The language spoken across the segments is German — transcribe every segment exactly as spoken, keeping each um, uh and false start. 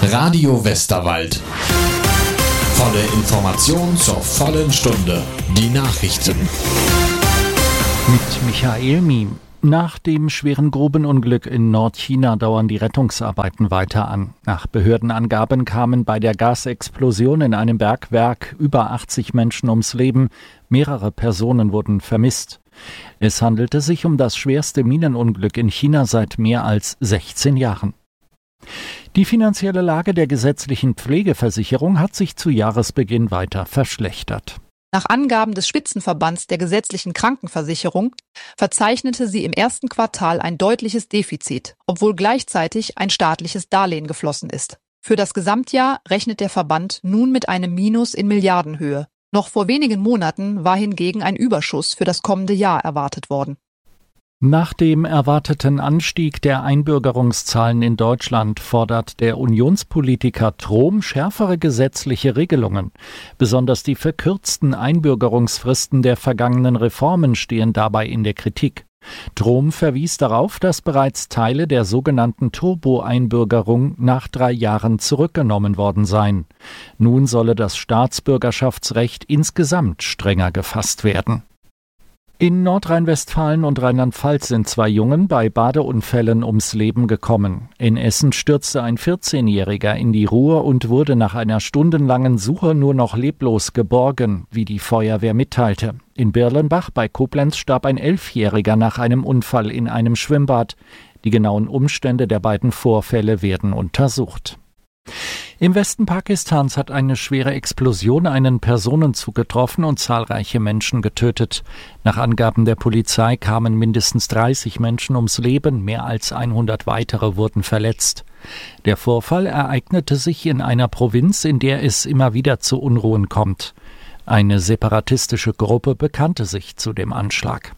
Radio Westerwald. Volle Information zur vollen Stunde. Die Nachrichten. Mit Michael Miem. Nach dem schweren Grubenunglück in Nordchina dauern die Rettungsarbeiten weiter an. Nach Behördenangaben kamen bei der Gasexplosion in einem Bergwerk über achtzig Menschen ums Leben. Mehrere Personen wurden vermisst. Es handelte sich um das schwerste Minenunglück in China seit mehr als sechzehn Jahren. Die finanzielle Lage der gesetzlichen Pflegeversicherung hat sich zu Jahresbeginn weiter verschlechtert. Nach Angaben des Spitzenverbands der gesetzlichen Krankenversicherung verzeichnete sie im ersten Quartal ein deutliches Defizit, obwohl gleichzeitig ein staatliches Darlehen geflossen ist. Für das Gesamtjahr rechnet der Verband nun mit einem Minus in Milliardenhöhe. Noch vor wenigen Monaten war hingegen ein Überschuss für das kommende Jahr erwartet worden. Nach dem erwarteten Anstieg der Einbürgerungszahlen in Deutschland fordert der Unionspolitiker Trom schärfere gesetzliche Regelungen. Besonders die verkürzten Einbürgerungsfristen der vergangenen Reformen stehen dabei in der Kritik. Trom verwies darauf, dass bereits Teile der sogenannten Turbo-Einbürgerung nach drei Jahren zurückgenommen worden seien. Nun solle das Staatsbürgerschaftsrecht insgesamt strenger gefasst werden. In Nordrhein-Westfalen und Rheinland-Pfalz sind zwei Jungen bei Badeunfällen ums Leben gekommen. In Essen stürzte ein vierzehnjähriger in die Ruhr und wurde nach einer stundenlangen Suche nur noch leblos geborgen, wie die Feuerwehr mitteilte. In Birlenbach bei Koblenz starb ein Elfjähriger nach einem Unfall in einem Schwimmbad. Die genauen Umstände der beiden Vorfälle werden untersucht. Im Westen Pakistans hat eine schwere Explosion einen Personenzug getroffen und zahlreiche Menschen getötet. Nach Angaben der Polizei kamen mindestens dreißig Menschen ums Leben, mehr als hundert weitere wurden verletzt. Der Vorfall ereignete sich in einer Provinz, in der es immer wieder zu Unruhen kommt. Eine separatistische Gruppe bekannte sich zu dem Anschlag.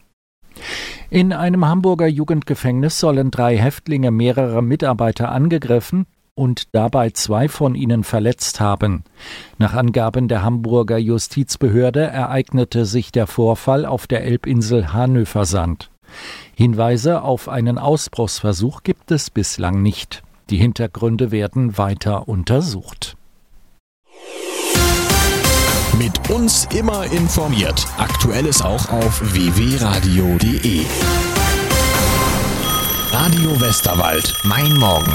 In einem Hamburger Jugendgefängnis sollen drei Häftlinge mehrere Mitarbeiter angegriffen und dabei zwei von ihnen verletzt haben. Nach Angaben der Hamburger Justizbehörde ereignete sich der Vorfall auf der Elbinsel Hanöversand. Hinweise auf einen Ausbruchsversuch gibt es bislang nicht. Die Hintergründe werden weiter untersucht. Mit uns immer informiert. Aktuelles auch auf w w w punkt radio punkt de. Radio Westerwald. Mein Morgen.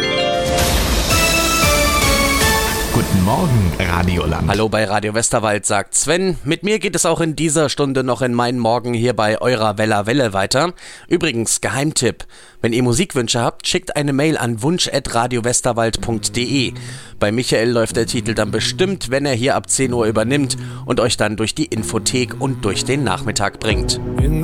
Guten Morgen, Radioland. Hallo bei Radio Westerwald, sagt Sven. Mit mir geht es auch in dieser Stunde noch in meinen Morgen hier bei eurer Wella Welle weiter. Übrigens, Geheimtipp. Wenn ihr Musikwünsche habt, schickt eine Mail an wunsch at radio westerwald punkt de. Bei Michael läuft der Titel dann bestimmt, wenn er hier ab zehn Uhr übernimmt und euch dann durch die Infothek und durch den Nachmittag bringt.